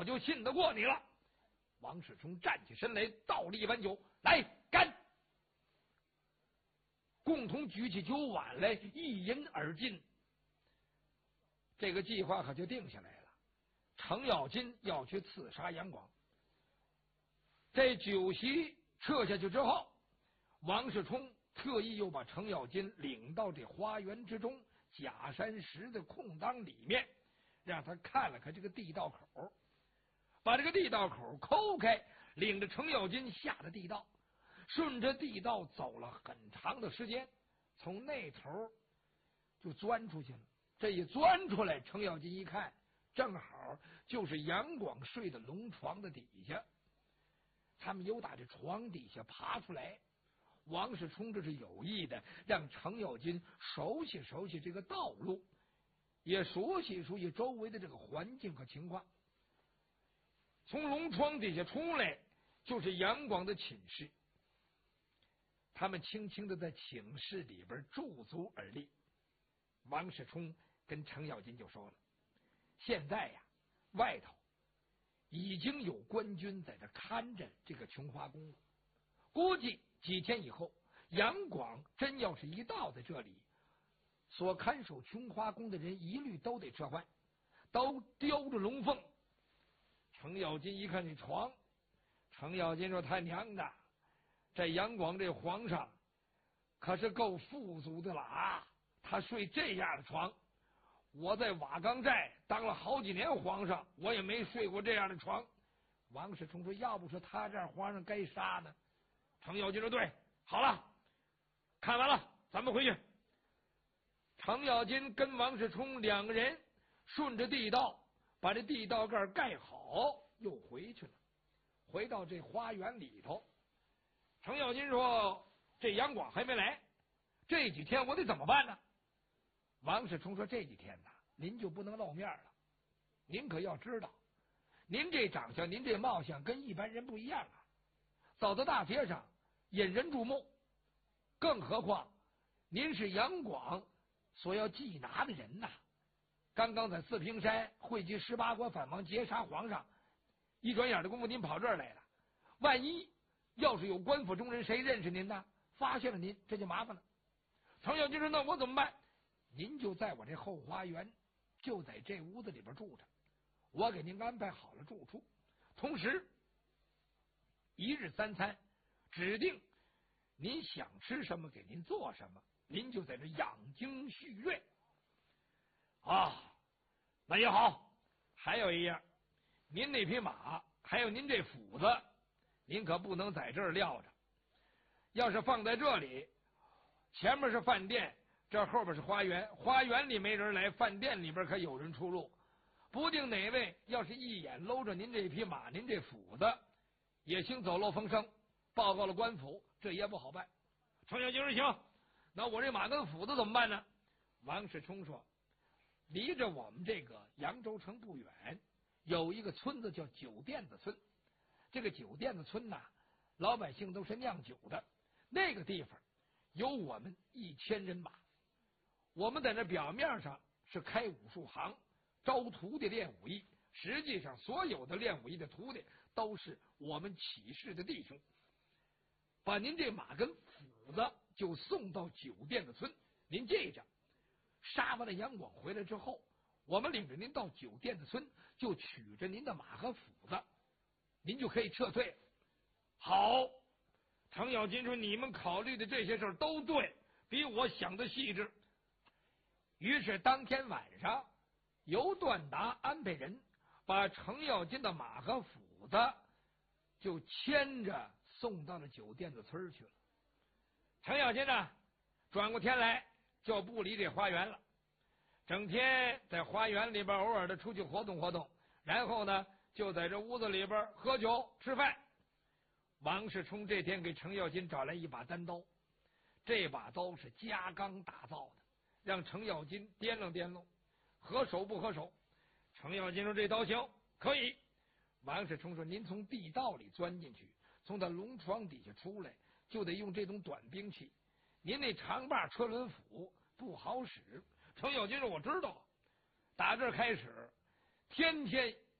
我就信得过你了。王世充站起身来，倒了一碗酒，来干！共同举起酒碗来，一饮而尽。这个计划可就定下来了。程咬金要去刺杀杨广。这酒席撤下去之后，王世充特意又把程咬金领到这花园之中假山石的空当里面，让他看了看这个地道口，把这个地道口抠开，领着程咬金下了地道，顺着地道走了很长的时间，从那头就钻出去了。这一钻出来，程咬金一看，正好就是杨广睡的龙床的底下。他们又打这床底下爬出来。王世充这是有意的，让程咬金熟悉熟悉这个道路，也熟悉熟悉周围的这个环境和情况。从龙窗底下出来就是杨广的寝室，他们轻轻的在寝室里边驻足而立。王世充跟程咬金就说了，现在呀，外头已经有官军在这看着这个琼花宫了，估计几天以后，杨广真要是一到在这里，所看守琼花宫的人一律都得撤换，都叼着龙凤。程咬金一看这床，程咬金说：“他娘的，这杨广这皇上可是够富足的了啊！他睡这样的床，我在瓦岗寨当了好几年皇上，我也没睡过这样的床。”王世充说：“要不说他这样皇上该杀呢。”程咬金说：“对，好了，看完了，咱们回去。”程咬金跟王世充两个人顺着地道把这地道盖盖好，又回去了。回到这花园里头，程咬金说：“这杨广还没来，这几天我得怎么办呢？”王世充说：“这几天呢，您就不能露面了。您可要知道，您这长相，您这貌相跟一般人不一样啊，走到大街上引人注目，更何况您是杨广所要缉拿的人呐。刚刚在四平山汇集18国反王劫杀皇上，一转眼的功夫您跑这儿来了，万一要是有官府中人谁认识您呢，发现了您，这就麻烦了。”程咬金说：“那我怎么办？”“您就在我这后花园，就在这屋子里边住着，我给您安排好了住处，同时一日3餐，指定您想吃什么给您做什么，您就在这养精蓄锐啊。那也好，还有一样，您那匹马还有您这斧子，您可不能在这儿撂着，要是放在这里，前面是饭店，这后边是花园，花园里没人来，饭店里边可有人出入，不定哪位要是一眼搂着您这匹马，您这斧子，也兴走漏风声，报告了官府，这也不好办。”程咬金说：“行，那我这马跟斧子怎么办呢？”王世充说：“离着我们这个扬州城不远，有一个村子叫酒店子村。这个酒店子村呐，老百姓都是酿酒的。那个地方有我们1000人马。我们在那表面上是开武术行，招徒弟练武艺，实际上所有的练武艺的徒弟都是我们起事的弟兄。把您这马跟斧子就送到酒店子村，您记着，杀完了杨广回来之后，我们领着您到酒店子村，就取着您的马和斧子，您就可以撤退。”好，程咬金说：“你们考虑的这些事儿都对，比我想的细致。”于是当天晚上，尤段达安排人把程咬金的马和斧子就牵着送到了酒店子村去了。程咬金呢，转过天来就不离这花园了，整天在花园里边偶尔的出去活动活动，然后呢就在这屋子里边喝酒吃饭。王世充这天给程咬金找来一把单刀，这把刀是加钢打造的，让程咬金掂量掂量，合手不合手。程咬金说：“这刀行，可以。”王世充说：“您从地道里钻进去，从他龙床底下出来，就得用这种短兵器。您那长把车轮斧不好使。”程咬金说：“我知道，打这儿开始，天天